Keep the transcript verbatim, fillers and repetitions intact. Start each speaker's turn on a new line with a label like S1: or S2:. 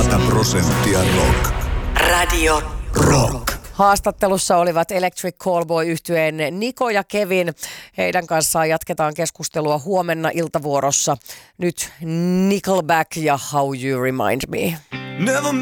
S1: sata prosenttia rock.
S2: Radio Rock.
S3: Haastattelussa olivat Electric Callboy-yhtyeen Niko ja Kevin. Heidän kanssaan jatketaan keskustelua huomenna iltavuorossa. Nyt Nickelback ja How You Remind Me. Never